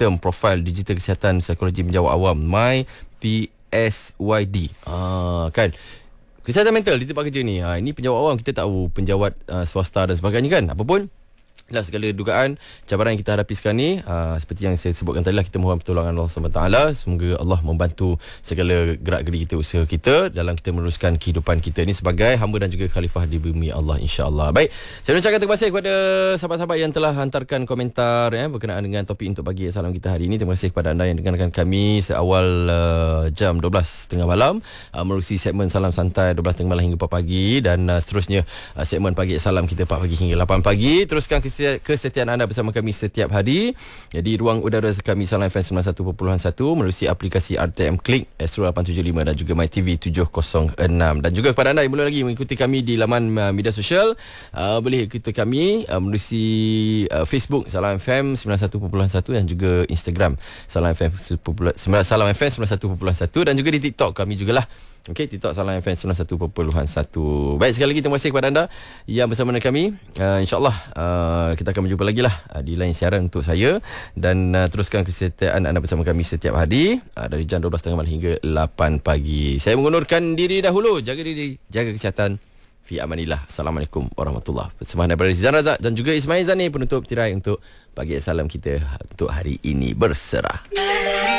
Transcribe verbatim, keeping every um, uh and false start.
Sistem Profil Digital Kesihatan Psikologi Menjawab Awam, My P S Y D. Ah, kan? Kesihatan mental di tempat kerja ni. Ha, ini penjawat awam, kita tahu penjawat uh, swasta dan sebagainya kan. Apapun lah segala dugaan cabaran yang kita hadapi sekarang ni, uh, seperti yang saya sebutkan tadi lah, kita mohon pertolongan Allah subhanahu wa taala. Semoga Allah membantu segala gerak-geri kita, usaha kita dalam kita meneruskan kehidupan kita ni sebagai hamba dan juga khalifah di bumi Allah, insya-Allah. Baik, saya ucapkan terima kasih kepada sahabat-sahabat yang telah hantarkan komentar ya, berkenaan dengan topik untuk bagi salam kita hari ini. Terima kasih kepada anda yang dengarkan kami seawal uh, jam dua belas tiga puluh malam, uh, menerusi segmen Salam Santai dua belas tiga puluh malam hingga empat pagi, dan uh, seterusnya uh, segmen Pagi Salam kita empat pagi hingga lapan pagi. Teruskan kesetiaan anda bersama kami setiap hari. Jadi ruang udara kami Salam F M sembilan puluh satu perpuluhan satu melalui aplikasi R T M Click, Astro lapan tujuh lima dan juga MyTV tujuh kosong enam. Dan juga kepada anda yang mula lagi mengikuti kami di laman uh, media sosial, uh, boleh ikuti kami uh, melalui uh, Facebook Salam F M sembilan puluh satu perpuluhan satu dan juga Instagram Salam F M Salam F M sembilan puluh satu perpuluhan satu, dan juga di TikTok kami jugalah. Okey, TikTok Salam F M sembilan puluh satu perpuluhan satu. Baik, sekali lagi terima kasih kepada anda yang bersama dengan kami. Uh, InsyaAllah uh, kita akan berjumpa lagi lah uh, di lain siaran untuk saya. Dan uh, teruskan kesetiaan anda bersama kami setiap hari uh, dari jam dua belas tiga puluh malam hingga lapan pagi. Saya mengundurkan diri dahulu. Jaga diri, jaga kesihatan. Fi amanillah. Assalamualaikum warahmatullahi wabarakatuh. Bersama daripada Zizan Razak dan juga Ismail Zani, penutup tirai untuk Pagi Salam kita untuk hari ini. Berserah.